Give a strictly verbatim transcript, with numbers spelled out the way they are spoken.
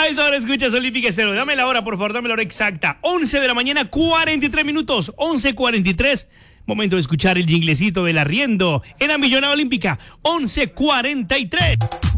eso ahora escuchas Olímpica Estéreo. Dame la hora, por favor, dame la hora exacta. once de la mañana, cuarenta y tres minutos. once cuarenta y tres. Momento de escuchar el jinglecito del arriendo en la Millonada Olímpica. once cuarenta y tres.